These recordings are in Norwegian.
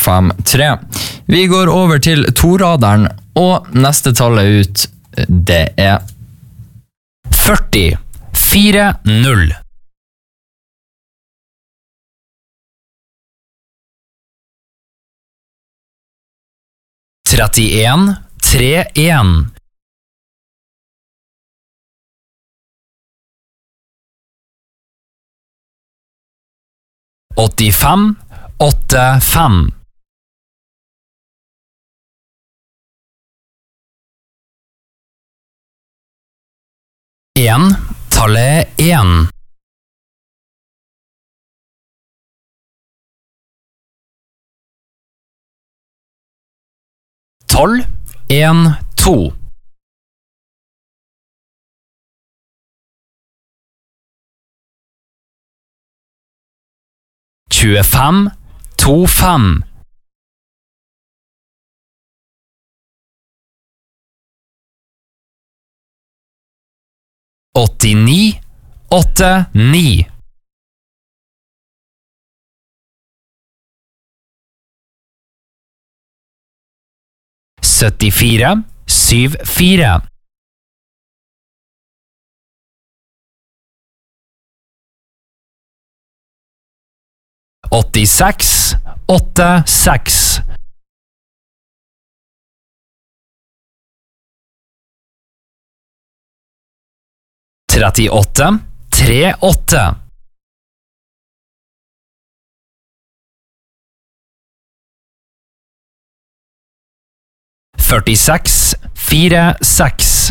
253. Vi går over til toraderen, og neste tallet ut, det er 40 40 31 31 85 85 1 tallet 1 12 1 2 25 25 89 89 74 74 86 86 38 38 46 46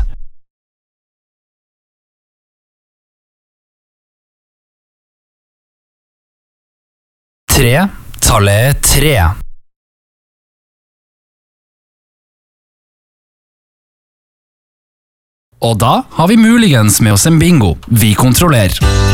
3 tallet 3 Og da har vi muligens med oss en bingo. Vi kontrollerer.